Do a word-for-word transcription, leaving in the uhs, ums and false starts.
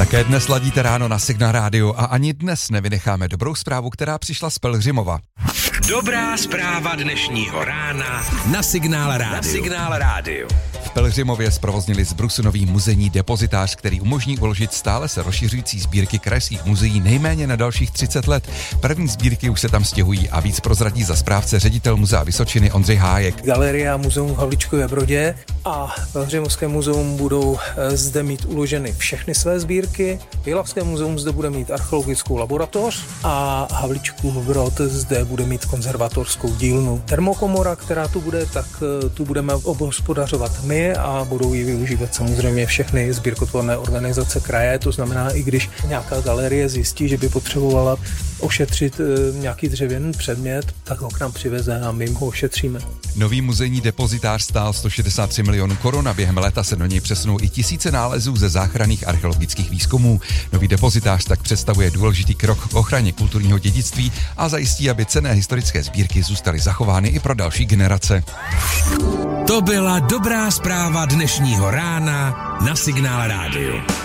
Také dnes ladíte ráno na Signál rádiu a ani dnes nevynecháme dobrou zprávu, která přišla z Pelhřimova. Dobrá zpráva dnešního rána na Signál rádiu. Na Signál rádiu. V Pelhřimově zprovoznili z Brusu nový muzejní depozitář, který umožní uložit stále se rozšiřující sbírky krajských muzeí nejméně na dalších třicet let. První sbírky už se tam stěhují a víc prozradí za správce ředitel Muzea Vysočiny Ondřej Hájek. Galerie a muzeum v Havlíčkově Brodě a Pelhřimovské muzeum budou zde mít uloženy všechny své sbírky. Jihlavské muzeum zde bude mít archeologickou laboratoř a Havlíčkův Brod zde bude mít konzervatorskou dílnu. Termokomora, která tu bude, tak tu budeme obhospodařovat my a budou ji využívat samozřejmě všechny sbírkotvorné organizace kraje. To znamená, i když nějaká galerie zjistí, že by potřebovala ošetřit nějaký dřevěný předmět, tak ho k nám přiveze a my ho ošetříme. Nový muzejní depozitář stál sto šedesát tři milionů korun a během léta se do něj přesunou i tisíce nálezů ze záchranných archeologických výzkumů. Nový depozitář tak představuje důležitý krok k ochraně kulturního dědictví a zajistí, aby cenné historické sbírky zůstaly zachovány i pro další generace. To byla dobrá zpráva dnešního rána na Signál rádiu.